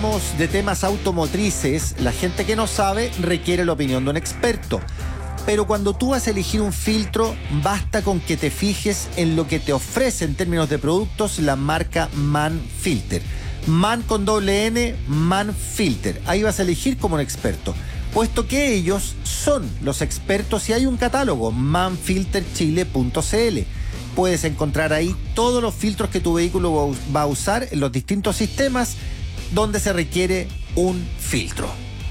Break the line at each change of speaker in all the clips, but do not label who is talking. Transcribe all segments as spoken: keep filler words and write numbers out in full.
hablamos de temas automotrices, la gente que no sabe requiere la opinión de un experto. Pero cuando tú vas a elegir un filtro, basta con que te fijes en lo que te ofrece en términos de productos la marca Manfilter. Man con doble N, Manfilter. Ahí vas a elegir como un experto, puesto que ellos son los expertos y hay un catálogo, manfilter chile punto c l. Puedes encontrar ahí todos los filtros que tu vehículo va a usar en los distintos sistemas donde se requiere un filtro.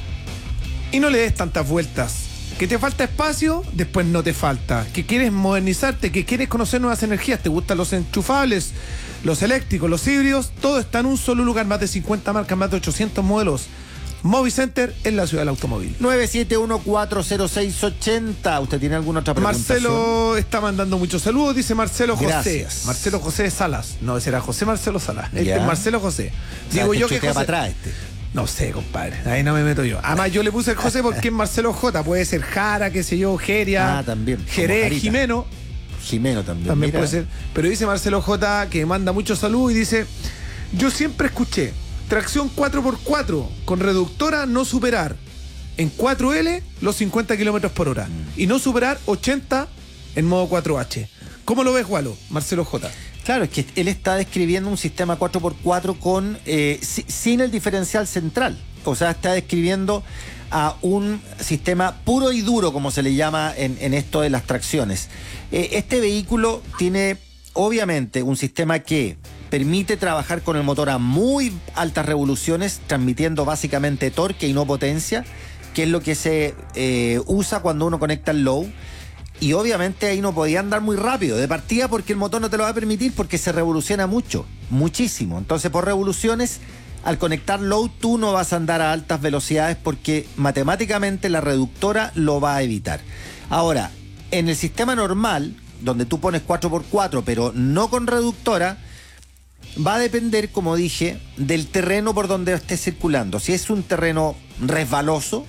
Y no le des tantas vueltas. Que te falta espacio, después no te falta. Que quieres modernizarte, que quieres conocer nuevas energías, te gustan los enchufables, los eléctricos, los híbridos, todo está en un solo lugar, más de cincuenta marcas, más de ochocientos modelos. Movicenter en la ciudad del automóvil.
nueve siete uno cuatro cero seis ocho cero. ¿Usted tiene alguna otra pregunta?
Marcelo está mandando muchos saludos, dice Marcelo José.
Gracias.
Marcelo José Salas. No, será José Marcelo Salas. Este
Ya.
es Marcelo José.
O sea,
Digo
te
yo que
chutea
José...
para atrás este.
No sé, compadre. Ahí no me meto yo. Además, yo le puse el José porque es Marcelo J. Puede ser Jara, qué sé yo, Geria.
Ah, también. Como
Jerez,
Jarita.
Jimeno.
Jimeno también.
También
mira.
puede ser. Pero dice Marcelo J que manda muchos saludos y dice: yo siempre escuché tracción cuatro por cuatro con reductora no superar en cuatro L los cincuenta kilómetros por hora mm. y no superar ochenta en modo cuatro H. ¿Cómo lo ves, Walo? Marcelo J.
Claro, es que él está describiendo un sistema cuatro por cuatro con eh, si, sin el diferencial central. O sea, está describiendo a un sistema puro y duro, como se le llama en, en esto de las tracciones. Eh, este vehículo tiene, obviamente, un sistema que permite trabajar con el motor a muy altas revoluciones, transmitiendo básicamente torque y no potencia, que es lo que se eh, usa cuando uno conecta el low. Y obviamente ahí no podía andar muy rápido, de partida porque el motor no te lo va a permitir porque se revoluciona mucho, muchísimo. Entonces por revoluciones, al conectar low tú no vas a andar a altas velocidades porque matemáticamente la reductora lo va a evitar. Ahora, en el sistema normal, donde tú pones cuatro por cuatro pero no con reductora, va a depender, como dije, del terreno por donde estés circulando. Si es un terreno resbaloso,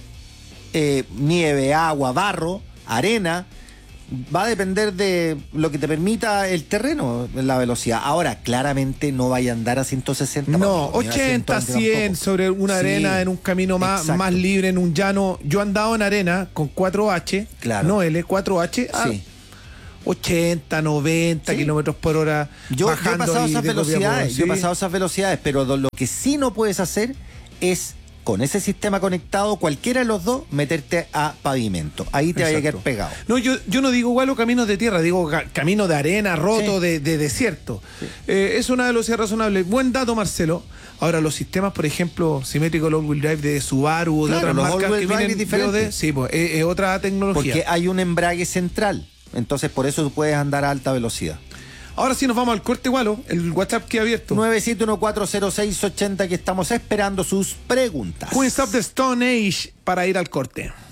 eh, nieve, agua, barro, arena, va a depender de lo que te permita el terreno, la velocidad. Ahora, claramente no vaya a andar a ciento sesenta.
No, ochenta, cien sobre una sí, arena en un camino más, más libre, en un llano. Yo he andado en arena con cuatro H,
claro.
no L, cuatro H, a sí. ochenta, noventa sí. kilómetros por hora.
Yo,
bajando
yo he pasado
esas
velocidades,
¿sí?
yo he pasado esas velocidades, pero lo que sí no puedes hacer es, con ese sistema conectado, cualquiera de los dos, meterte a pavimento. Ahí te vaya a quedar pegado.
No, yo, yo no digo igual caminos de tierra, digo ca- camino de arena, roto, sí. de, de desierto. Sí. Eh, es una velocidad razonable. Buen dato, Marcelo. Ahora, los sistemas, por ejemplo, simétricos all-wheel drive de Subaru o de
claro,
otras marcas que vienen
es diferente.
de, sí, pues, es, es otra tecnología.
Porque hay un embrague central. Entonces, por eso tú puedes andar a alta velocidad.
Ahora sí nos vamos al corte, Walo. El WhatsApp que ha abierto.
nueve siete uno cuatro cero seis ocho cero, que estamos esperando sus preguntas.
Queens of the Stone Age para ir al corte.